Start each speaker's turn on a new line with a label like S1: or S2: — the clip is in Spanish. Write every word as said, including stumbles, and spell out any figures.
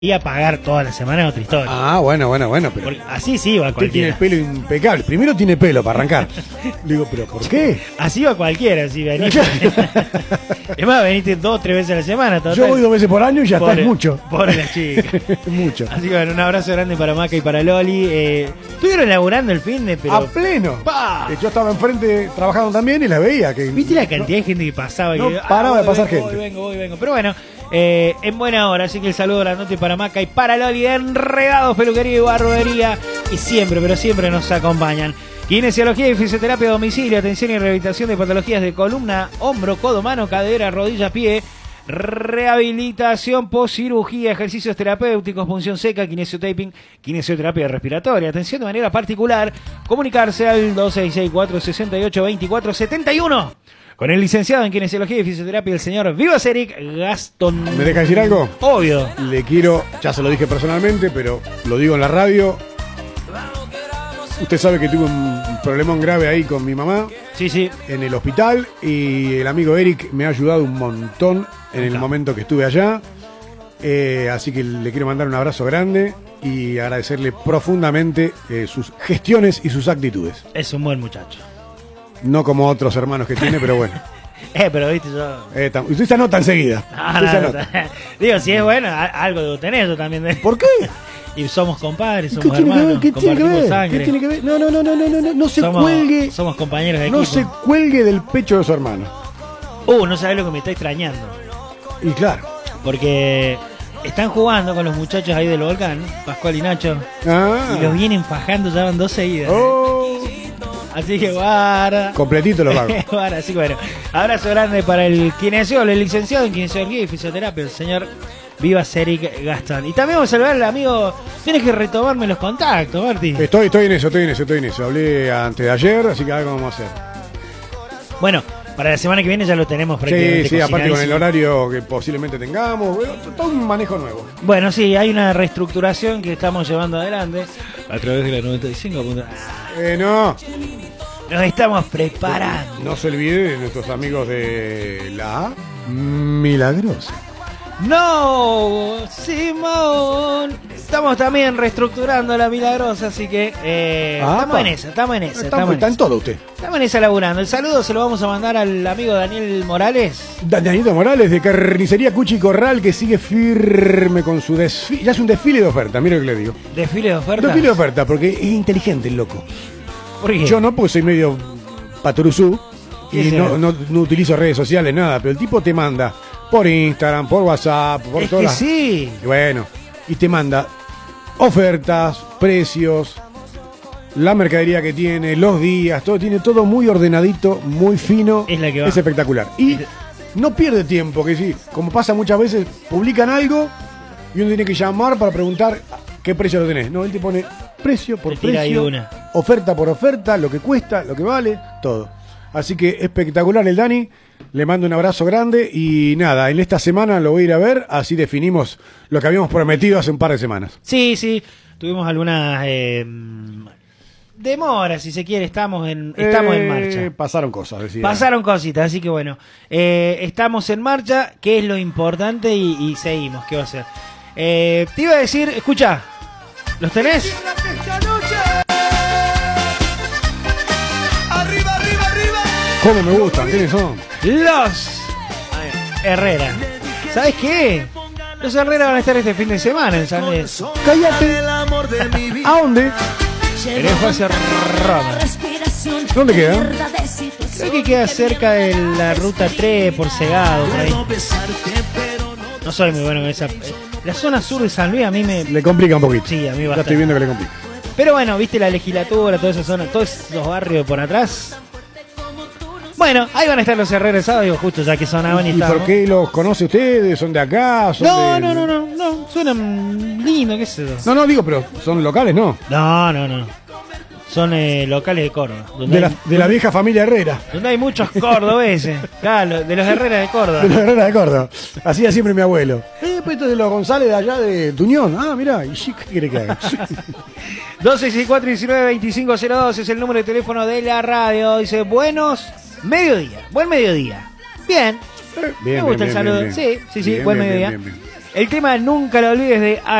S1: Y a pagar toda la semana es otra historia.
S2: Ah, bueno, bueno, bueno. Pero
S1: Porque así sí va
S2: usted tiene
S1: cualquiera.
S2: el pelo impecable. Primero tiene pelo para arrancar. Le digo, ¿pero por qué?
S1: Así va cualquiera, si venís. Es más, veniste dos o tres veces a la semana. Total.
S2: Yo voy dos veces por año y ya
S1: Pobre-
S2: está, es mucho.
S1: Pobre la chica.
S2: Mucho.
S1: Así que bueno, un abrazo grande para Maca y para Loli. Eh, estuvieron laburando el fin de, pero.
S2: A pleno.
S1: ¡Pa!
S2: Que yo estaba enfrente trabajando también y la veía. Que
S1: ¿Viste la cantidad de gente que pasaba?
S2: No
S1: que,
S2: paraba de
S1: voy,
S2: pasar
S1: vengo,
S2: gente.
S1: Voy, vengo, voy, vengo. Pero bueno, eh, en buena hora. Así que el saludo grandote para Maca y para Loli de Enredados, Peluquería y Barbería. Y siempre, pero siempre nos acompañan. Kinesiología y fisioterapia a domicilio. Atención y rehabilitación de patologías de columna, hombro, codo, mano, cadera, rodilla, pie. Rehabilitación post-cirugía, ejercicios terapéuticos, punción seca, kinesiotaping, kinesioterapia respiratoria. Atención de manera particular, comunicarse al dos seis seis cuatro, seis ocho, dos cuatro siete uno con el licenciado en kinesiología y fisioterapia, el señor Vivas Eric Gastón.
S2: ¿Me deja decir algo?
S1: Obvio.
S2: Le quiero, ya se lo dije personalmente, pero lo digo en la radio. Usted sabe que tuve un problemón grave ahí con mi mamá
S1: Sí, sí.
S2: en el hospital y el amigo Eric me ha ayudado un montón en el
S1: Claro.
S2: momento que estuve allá. Eh, así que le quiero mandar un abrazo grande y agradecerle profundamente eh, sus gestiones y sus actitudes.
S1: Es un buen muchacho.
S2: No como otros hermanos que tiene, pero bueno.
S1: Eh, pero viste yo...
S2: Eh, tam- usted se anota enseguida.
S1: Ah,
S2: Usted se
S1: no,
S2: anota.
S1: no. Digo, si es bueno, a- algo debo tener yo también. de-
S2: ¿Por qué?
S1: Y somos compadres,
S2: ¿Qué
S1: somos
S2: tiene que ver?
S1: hermanos,
S2: ¿Qué tiene que
S1: compartimos
S2: ver?
S1: sangre.
S2: ¿Qué tiene que ver? No, no, no, no, no, no, no, no se
S1: somos,
S2: cuelgue,
S1: somos compañeros de
S2: no
S1: equipo.
S2: se cuelgue del pecho de su hermano.
S1: Uh, no sabés lo que me está extrañando.
S2: Y claro.
S1: Porque están jugando con los muchachos ahí del volcán, Pascual y Nacho,
S2: Ah.
S1: y los vienen fajando, ya van dos seguidas.
S2: Oh.
S1: Así que guarda.
S2: Completito lo pago.
S1: Guarda, así que bueno. Abrazo grande para el kinesiólogo, el licenciado en kinesiología y fisioterapia, el señor Vivas Eric Gastón. Y también vamos a saludar al amigo. Tienes que retomarme los contactos, Martín.
S2: Estoy, estoy en eso, estoy en eso, estoy en eso. Hablé antes de ayer, así que algo vamos a hacer.
S1: Bueno, para la semana que viene ya lo tenemos
S2: Sí,
S1: prácticamente
S2: sí, aparte con el
S1: cocinadísimo.
S2: horario que posiblemente tengamos, bueno, todo un manejo nuevo.
S1: Bueno, sí, hay una reestructuración que estamos llevando adelante a través de la noventa y cinco.
S2: Eh, no,
S1: Nos estamos preparando.
S2: no se olvide de nuestros amigos de la Milagrosa.
S1: No, Simón. Estamos también reestructurando la Milagrosa, así que eh,
S2: Ah,
S1: estamos
S2: pa.
S1: en esa, estamos en esa.
S2: Está,
S1: Estamos en
S2: está en
S1: esa.
S2: todo usted.
S1: Estamos en esa laburando. El saludo se lo vamos a mandar al amigo Daniel Morales.
S2: Danielito Morales de Carnicería Cuchi Corral, que sigue firme con su desfile. Ya es un desfile de oferta, mira lo que le digo.
S1: Desfile de oferta.
S2: Desfile de oferta, porque es inteligente el loco.
S1: ¿Por qué?
S2: Yo no, porque soy medio paturuzú
S1: ¿Qué
S2: y
S1: será?
S2: no, no, no utilizo redes sociales, nada, pero el tipo te manda por Instagram, por WhatsApp, por
S1: Es
S2: todas
S1: que
S2: las-
S1: sí.
S2: Y bueno, y te manda ofertas, precios, la mercadería que tiene, los días, todo tiene todo muy ordenadito, muy fino.
S1: Es la que va.
S2: Es espectacular. Y no pierde tiempo, que sí, como pasa muchas veces, publican algo y uno tiene que llamar para preguntar qué precio lo tenés. No, él te pone precio por
S1: Te tira ahí
S2: precio,
S1: una.
S2: oferta por oferta, lo que cuesta, lo que vale, todo. Así que espectacular el Dani. Le mando un abrazo grande y nada, en esta semana lo voy a ir a ver, así definimos lo que habíamos prometido hace un par de semanas.
S1: Sí, sí. Tuvimos algunas eh, demoras, si se quiere. Estamos en, estamos en
S2: Eh,
S1: marcha.
S2: Pasaron cosas, decía.
S1: Pasaron cositas, así que bueno. eh, estamos en marcha, que es lo importante, y, y seguimos. ¿Qué va a ser? Eh, te iba a decir, escucha, ¿los tenés?
S3: Arriba, arriba, arriba.
S2: ¿Cómo me gustan? ¿Quiénes son?
S1: Los Herrera. ¿Sabes qué? Los Herrera van a estar este fin de semana en San Luis.
S2: Cállate.
S3: El amor de mi vida.
S2: ¿A dónde?
S1: En el José Roma.
S2: ¿Dónde queda?
S1: Creo que queda cerca de la ruta tres por Segado, por ahí.
S3: Puedo besarte, pero no.
S1: No soy muy bueno en esa. La zona sur de San Luis a mí me.
S2: Le complica un poquito.
S1: Sí, a mí
S2: Ya
S1: bastante.
S2: estoy viendo que le complica.
S1: Pero bueno, viste la legislatura, toda esa zona, todos esos barrios por atrás. Bueno, ahí van a estar los Herreros sábado, digo, justo ya que sonaban y,
S2: ¿Y
S1: estábamos.
S2: por qué los conoce ustedes? ¿Son de acá? ¿Son
S1: No,
S2: de-
S1: no, no, no, no, suenan lindo, qué sé yo.
S2: No, no, digo, pero son locales, ¿no?
S1: No, no, no. Son eh, locales de Córdoba. Donde,
S2: De la,
S1: hay,
S2: de la vieja familia Herrera.
S1: donde hay muchos cordobeses. Claro, de los Herreras de Córdoba.
S2: De la Herrera de Córdoba. Hacía siempre mi abuelo. Eh, pues esto es de los González de allá de Tuñón. Ah, mirá. ¿Y sí, qué quiere que haga?
S1: doce sesenta y cuatro diecinueve veinticinco cero dos es el número de teléfono de la radio. Dice, buenos mediodía. Buen mediodía. Bien.
S2: Bien,
S1: Me gusta
S2: bien,
S1: el saludo.
S2: bien, bien.
S1: Sí, sí, sí,
S2: Bien,
S1: buen
S2: bien,
S1: mediodía.
S2: bien, bien, bien.
S1: El tema Nunca lo olvides de